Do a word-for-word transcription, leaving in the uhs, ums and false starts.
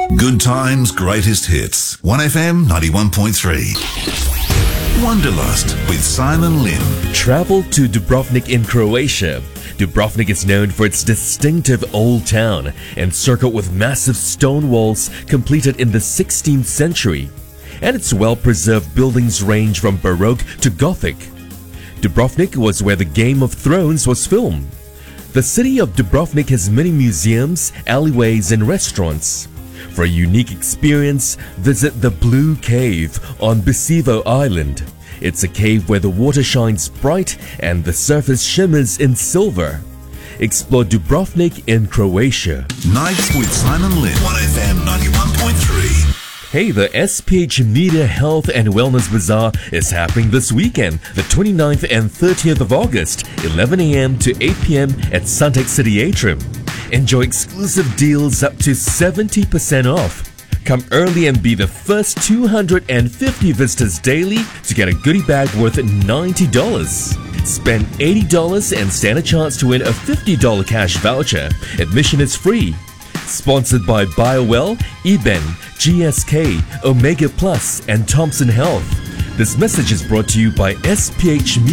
Good times, greatest hits. one F M ninety-one point three. Wanderlust with Simon Lim. Travel to Dubrovnik in Croatia. Dubrovnik is known for its distinctive old town, encircled with massive stone walls completed in the sixteenth century. And its well-preserved buildings range from Baroque to Gothic. Dubrovnik was where the Game of Thrones was filmed. The city of Dubrovnik has many museums, alleyways and restaurants. For a unique experience, visit the Blue Cave on Besivo Island. It's a cave where the water shines bright and the surface shimmers in silver. Explore Dubrovnik in Croatia. Nights with Simon Lim. one F M ninety-one point three. Hey, the S P H Media Health and Wellness Bazaar is happening this weekend, the twenty-ninth and thirtieth of August, eleven a m to eight p m at Suntec City Atrium. Enjoy exclusive deals up to seventy percent off. Come early and be the first two hundred fifty visitors daily to get a goodie bag worth ninety dollars. Spend eighty dollars and stand a chance to win a fifty dollars cash voucher. Admission is free. Sponsored by BioWell, eBen, G S K, Omega Plus, and Thompson Health. This message is brought to you by S P H Media.